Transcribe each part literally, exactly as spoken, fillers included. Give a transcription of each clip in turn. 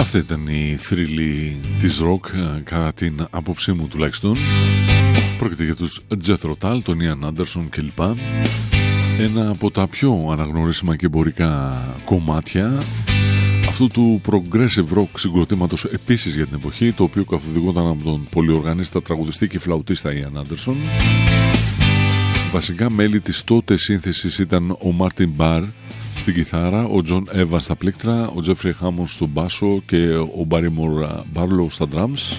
Αυτή ήταν η θρύλη της ροκ, κατά την άποψή μου τουλάχιστον. Πρόκειται για τους Jethro Tull, τον Ian Anderson κλπ. Ένα από τα πιο αναγνωρίσιμα και εμπορικά κομμάτια αυτού του progressive rock συγκροτήματος επίσης για την εποχή, το οποίο καθοδηγόταν από τον πολυοργανίστα, τραγουδιστή και φλαουτίστα Ian Anderson. Βασικά μέλη της τότε σύνθεσης ήταν ο Martin Barr στην κιθάρα, ο John Evans στα πλήκτρα, ο Jeffrey Hammond στο μπάσο και ο Barrymore Barlow στα drums.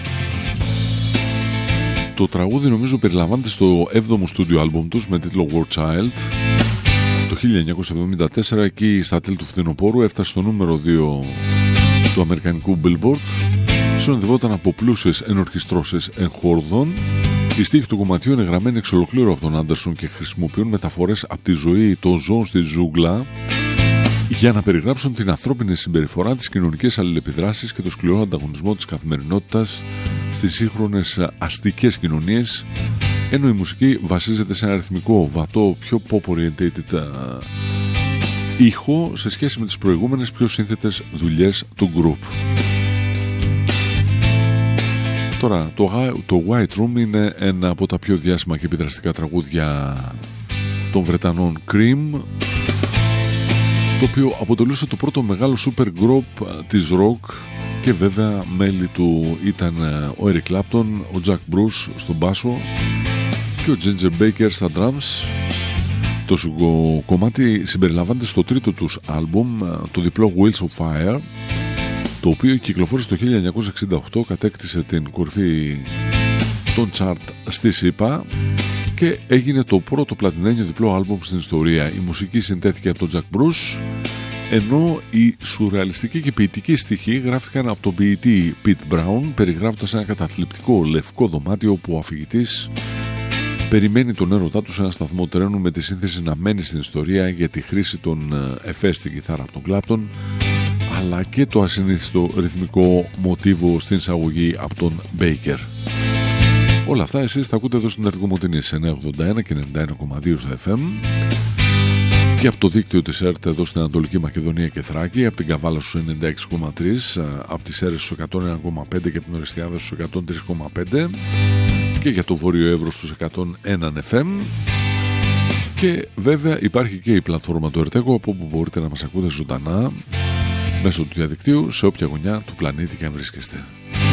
Το τραγούδι νομίζω περιλαμβάνεται στο έβδομο στούντιο άλμπουμ τους με τίτλο War Child. Το χίλια εννιακόσια εβδομήντα τέσσερα, εκεί στα τέλη του φθινοπόρου, έφτασε στο νούμερο δύο του αμερικανικού Billboard. Συνοδευόταν από πλούσιες ενορχιστρώσεις εγχόρδων. Οι στίχοι του κομματιού είναι γραμμένοι εξ ολοκλήρου από τον Άντερσον και χρησιμοποιούν μεταφορές από τη ζωή των ζώων στη ζούγκλα για να περιγράψουν την ανθρώπινη συμπεριφορά, τις κοινωνικές αλληλεπιδράσεις και το σκληρό ανταγωνισμό της καθημερινότητας στις σύγχρονες αστικές κοινωνίες, ενώ η μουσική βασίζεται σε ένα ρυθμικό, βατό, πιο pop-orientated ήχο σε σχέση με τις προηγούμενες πιο σύνθετες δουλειές του group. Τώρα, το, το White Room είναι ένα από τα πιο διάσημα και επιδραστικά τραγούδια των Βρετανών Cream, το οποίο αποτελούσε το πρώτο μεγάλο super group της rock, και βέβαια μέλη του ήταν ο Eric Clapton, ο Jack Bruce στον μπάσο και ο Ginger Baker στα drums. Το κομμάτι συμπεριλαμβάνεται στο τρίτο τους άλμπουμ, το διπλό Wheels of Fire, το οποίο κυκλοφόρησε το χίλια εννιακόσια εξήντα οκτώ, κατέκτησε την κορυφή των chart στη ΣΥΠΑ και έγινε το πρώτο πλατινένιο διπλό άλμπουμ στην ιστορία. Η μουσική συντέθηκε από τον Jack Bruce, ενώ η σουρεαλιστική και ποιητική στοιχή γράφτηκαν από τον ποιητή Pete Brown, περιγράφοντας ένα καταθλιπτικό λευκό δωμάτιο που ο αφηγητής περιμένει τον έρωτά του σε ένα σταθμό τρένου, με τη σύνθεση να μένει στην ιστορία για τη χρήση των εφέ στην κιθάρα από τον Clapton, αλλά και το ασυνήθιστο ρυθμικό μοτίβο στην εισαγωγή από τον Baker. Όλα αυτά εσείς τα ακούτε εδώ στην Αρτικομοτηνή σε εννιακόσια ογδόντα ένα και ενενήντα ένα κόμμα δύο στο εφ εμ και από το δίκτυο της ΕΡΤ εδώ στην Ανατολική Μακεδονία και Θράκη, από την Καβάλα στους ενενήντα έξι κόμμα τρία, από τις Σέρρες στους εκατόν ένα κόμμα πέντε και από την Ορεστιάδα στους εκατόν τρία κόμμα πέντε και για το Βόρειο Εύρος στους εκατόν ένα εφ εμ. Και βέβαια υπάρχει και η πλατφόρμα του Ερτέκο, από όπου μπορείτε να μας ακούτε ζωντανά μέσω του διαδικτύου σε όποια γωνιά του πλανήτη και αν βρίσκεστε.